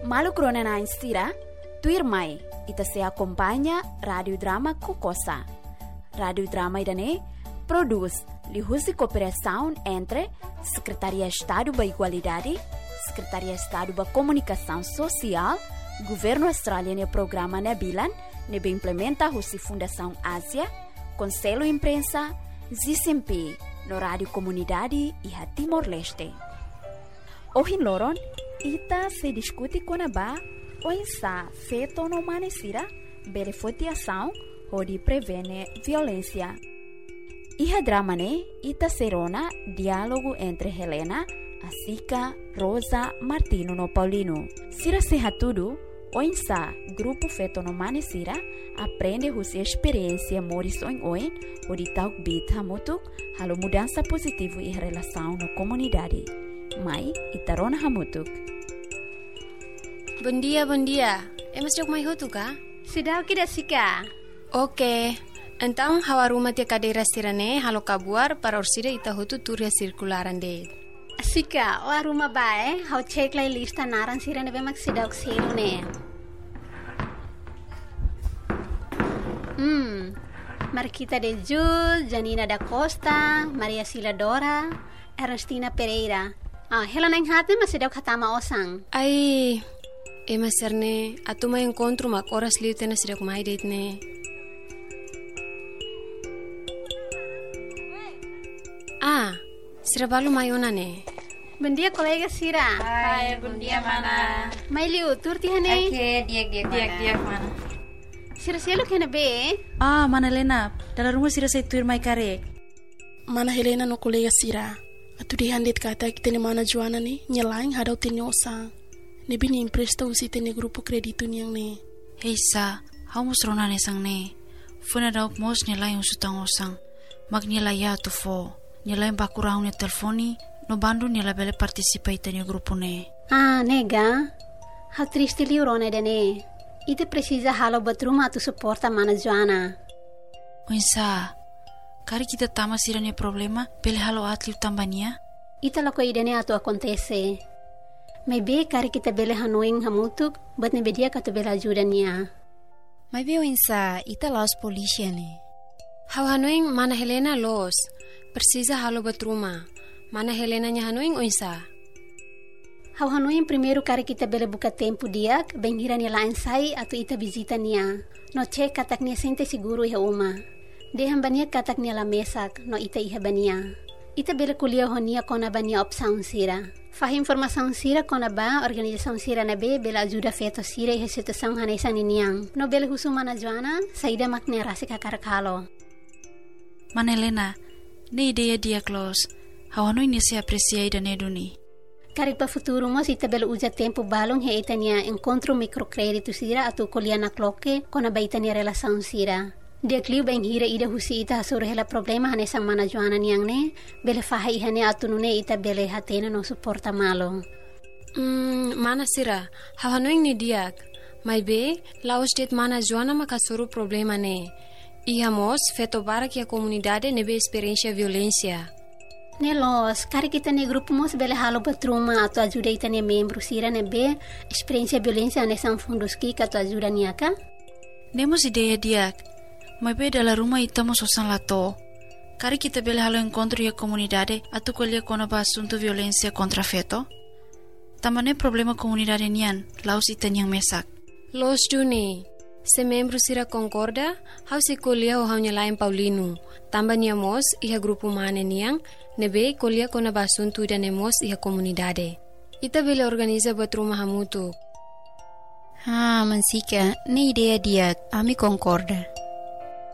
Malu krona na instira, tuir mai, ita se acompanha Radio Drama Kokosa. Radio Drama idane produz lihusi cooperação entre Secretaria de Estado da Igualdade, Secretaria de Estado da Comunicação Social, Governo Australiano e Programa Nebilan, nebe implementa a Fundação Ásia, Conselho Imprensa, ZCMP, no Rádio Comunidade e a Timor-Leste. Hoje, Loron, ita se discute com a Ba, o insa feito no manesira, beneficiação, onde prevene violência. E a drama, né, ita serona diálogo entre Helena, Asica, Rosa, Martino no Paulino. Sira serra tudo, o insa grupo feito no manesira, aprende a sua experiência morison oin, onde tal bit hamutuk, halo mudança positiva em relação na comunidade. Mai, itarona hamutuk. Bom dia. Emas jog mai hotu ka? Sudah kita sika. Oke. Então, hawaruma tia cadeira sirane halo kabuar para orsida ita hotu turia circularan de. Sika, o aruma bae, hau cek lai lista naran sirane bemak sidak sirune. Marquita de Jul, Janina da Costa, Maria Sila Dora, Ernestina Pereira. Helena Enhate mas sidak hatama osang. Ai, ema serne, atuma encontro mak oras liu tena sidak mai date ne. Sira balu mayona ne. Bom dia, colega Sira. Hai, bom dia, mana. Mai liu, turti hane? Oke, diak mana. Sira selo kena be? Mana Helena, dalam rumah Sira saya tuir mai karek. Mana Helena no colega Sira. Atu di handit kata kita ni mana Joana ni nyelaing hadau tenyosa. Ne bini impresta usi tene grupo kreditu niang ne. Hei sa, hau musrona ne sang ne. Funa dauk mos nyelaing usutang osang. Mag nyelaya tu fo. Nyelaing bakurang ne telefoni. No bandu nyela bele participa itene grupo ne. Nega. Hal triste liurone de ne. Ite precisa halo batruma tu suporta mana Joana. Oinsa, kari kita tama Sira ne problema, bele halo atliu tambania? Ita lako idene atu acontece. Maybe kari kita bele hanuing hamutuk, but ne bedia katu bele ajuda niya. Maybe oinsa, ita laos polícia ne. Hau hanuing mana Helena los, precisa halo batruma. Mana Helena nya hanuing oinsa? Hau hanuing primeiro kari kita bele buka tempo diak, benghira niya lain sai atu ita visita niya. No cek katak niya sente siguro iha uma. Dehan bania katak niya la mesak, no ita iha bania. Ita bele kuliah honia kona bania opsaun Sira. Fah informação Sira kona ba, organização Sira na be, bela ajuda feto Sira iha situação hanesan niniang. No bele husu mana Joana, saida makne rasi kakarakalo. Mana Helena, ne ideia dia close. Hau hanuing ne se aprecia ida ne duni. Kari pa futuro mo si tabela uja tempo balong he itania encontro microcredito Sira atu koliana kloke kona ba itania relação Sira. Dia kliu bang hira ida husi ita hasur hela problema hane sang mana Joana niang ne bele faha ihane atu nune ita bele hatena no suporta malo. Mana Sira, hau hanuing ne diak. Mai be, laos det mana Joana makasuru problema ne. Ihamos feto barak ya comunidade nebe experiência violência. Nelos, kari kita ne grupo mos bele halo batruma atu ajuda ita ne membro Sira nebe experiência violência hane sang fundos ki atu ajuda niaka? Nemos ideia diak. Mai be dalam rumah ita mo sosan lato. Kari kita bele halo encontro ya comunidade atu kolia kona ba asunto violência contra feto. Tamane problema comunidade nian, laos ita niang mesak. Los duni. Se membro Sira concorda, hau se kolia o hau nyalain Paulino. Tamba niamos iha grupo mane niang, nebe kolia kona ba asunto ida nemos iha comunidade. Ita bele organiza batruma hamutu. Mansika, ne ideia dia, ami concorda.